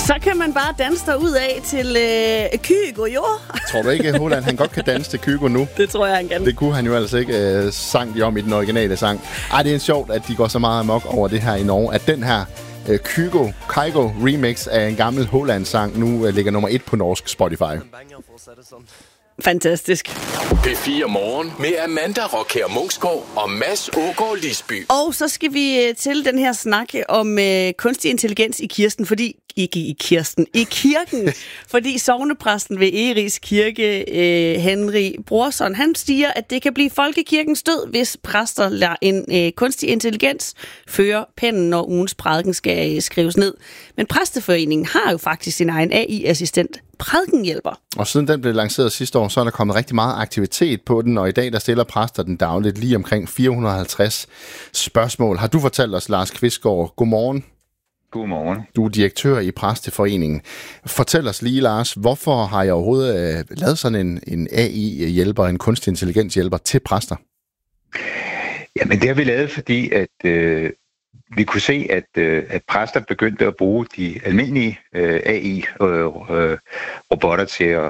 Så kan man bare danse derud af til Kygo, jo. Tror du ikke, Holland, han godt kan danse til Kygo nu? Det tror jeg, han kan. Det kunne han jo altså ikke sang de om i den originale sang. Det er sjovt, at de går så meget amok over det her i Norge, at den her Kygo remix af en gammel Holland-sang nu ligger nummer 1 på norsk Spotify. Fantastisk. P4 Morgen med Amanda Rockher Munksgaard og Mads Ågaard Lisby. Og så skal vi til den her snak om kunstig intelligens i kirken. Fordi sognepræsten ved Egeris Kirke, Henry Brorson, han siger, at det kan blive folkekirkens død, hvis præster lader en kunstig intelligens føre pennen, når ugens prædiken skal skrives ned. Men Præsteforeningen har jo faktisk sin egen AI-assistent, Prædikenhjælper. Og siden den blev lanceret sidste år, så er der kommet rigtig meget aktivitet på den, og i dag der stiller præster den dagligt lige omkring 450 spørgsmål. Har du fortalt os, Lars Kvistgaard? Godmorgen. Godmorgen. Du er direktør i Præsteforeningen. Fortæl os lige, Lars, hvorfor har jeg overhovedet lavet sådan en AI-hjælper, en kunstig intelligens-hjælper til præster? Jamen det har vi lavet, fordi at vi kunne se, at præster begyndte at bruge de almindelige AI-robotter til at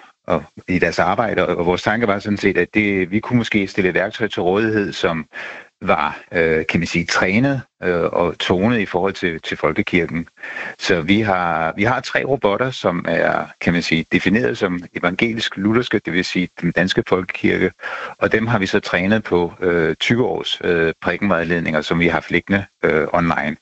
i deres arbejde, og vores tanke var sådan set, at vi kunne måske stille et værktøj til rådighed, som var, kan man sige, trænet og tonet i forhold til folkekirken. Så vi har 3 robotter, som er, kan man sige, defineret som evangelisk-lutherske, det vil sige den danske folkekirke, og dem har vi så trænet på 20 års prædikenvejledninger, som vi har haft liggende online.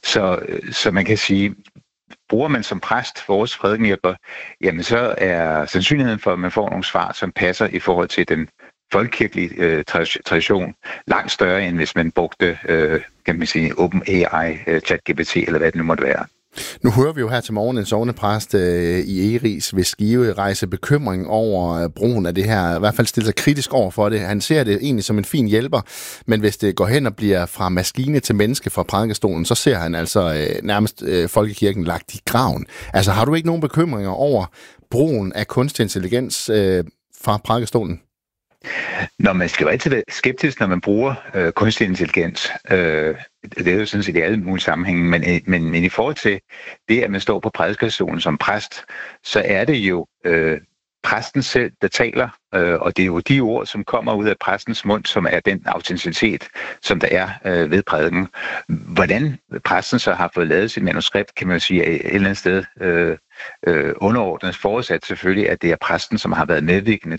Så man kan sige, bruger man som præst vores prædikenhjælper, jamen så er sandsynligheden for, at man får nogle svar, som passer i forhold til den folkekirkelige tradition, langt større, end hvis man brugte, kan man sige, OpenAI, ChatGPT, eller hvad det nu måtte være. Nu hører vi jo her til morgen en sognepræst i Egeris ved Skive rejse bekymring over brugen af det her, i hvert fald stille sig kritisk over for det. Han ser det egentlig som en fin hjælper, men hvis det går hen og bliver fra maskine til menneske fra prædikestolen, så ser han altså nærmest folkekirken lagt i graven. Altså har du ikke nogen bekymringer over brugen af kunstig intelligens fra prædikestolen? Når man skal være altid skeptisk, når man bruger kunstig intelligens. Det er jo sådan set i alle mulige sammenhænge, men i forhold til det, at man står på prædikestolen som præst, så er det jo præsten selv, der taler, og det er jo de ord, som kommer ud af præstens mund, som er den autenticitet, som der er ved prædiken. Hvordan præsten så har fået lavet sit manuskript, kan man jo sige, et eller andet sted underordnet, forudsat selvfølgelig, at det er præsten, som har været medvirkende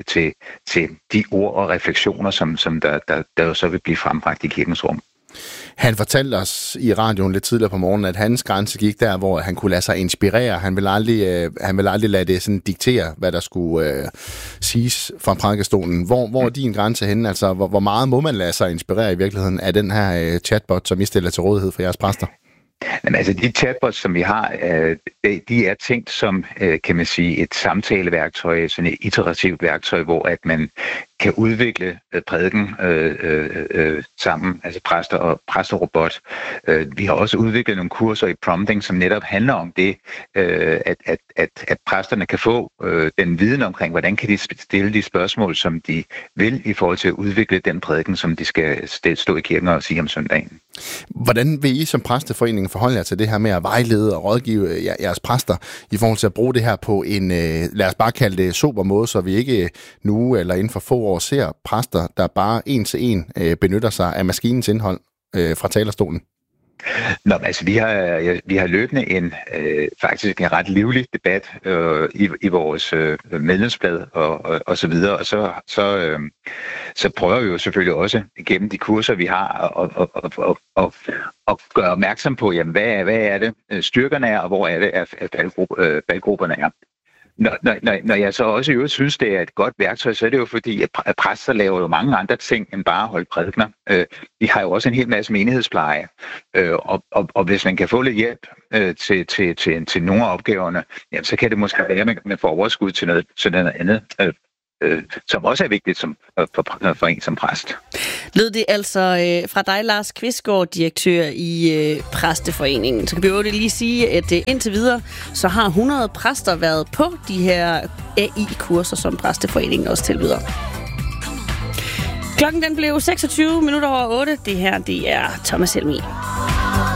til de ord og refleksioner, som der så vil blive frembragt i kirkens rum. Han fortalte os i radioen lidt tidligere på morgenen, at hans grænse gik der, hvor han kunne lade sig inspirere. Han vil aldrig lade det sådan diktere, hvad der skulle siges fra prædikestolen. Hvor er din grænse henne? Altså, hvor meget må man lade sig inspirere i virkeligheden af den her chatbot, som I stiller til rådighed for jeres præster? Jamen, altså de chatbots, som vi har, de er tænkt som, kan man sige, et samtaleværktøj, sådan et iterativt værktøj, hvor at man kan udvikle prædiken sammen, altså præster og præsterobot. Vi har også udviklet nogle kurser i prompting, som netop handler om det, at præsterne kan få den viden omkring, hvordan kan de stille de spørgsmål, som de vil i forhold til at udvikle den prædiken, som de skal stå i kirken og sige om søndagen. Hvordan vil I som Præsteforeningen forholde jer til det her med at vejlede og rådgive jeres præster i forhold til at bruge det her på en, lad os bare kalde det sober måde, så vi ikke nu eller inden for få år ser præster, der bare en til en benytter sig af maskinens indhold fra talerstolen? Nå, altså vi har løbende faktisk en ret livlig debat i vores medlemsblad og så videre, og så prøver vi jo selvfølgelig også gennem de kurser vi har at gøre opmærksom på, jamen hvad er det styrkerne er, og hvor er det at faldgrupperne er. Når jeg så også i øvrigt synes, det er et godt værktøj, så er det jo fordi, at præster laver jo mange andre ting end bare at holde prædikener. Vi har jo også en hel masse menighedspleje, og hvis man kan få lidt hjælp til nogle af opgaverne, jamen, så kan det måske være, at man får overskud til noget andet, som også er vigtigt for en som præst. Lød det altså fra dig, Lars Kvistgaard, direktør i Præsteforeningen. Så kan vi jo lige sige, at indtil videre, så har 100 præster været på de her AI-kurser, som Præsteforeningen også tilbyder. Klokken den blev 26 minutter over 8. Det her, det er Thomas Helmi.